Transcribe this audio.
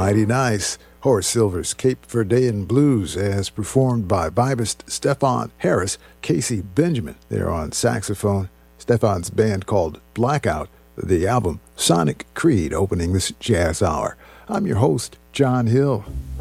Mighty Nice. Horace Silver's Cape Verdean Blues as performed by vibist Stefan Harris, Casey Benjamin. They're on saxophone. Stefan's band called Blackout. The album Sonic Creed opening this jazz hour. I'm your host, John Hill.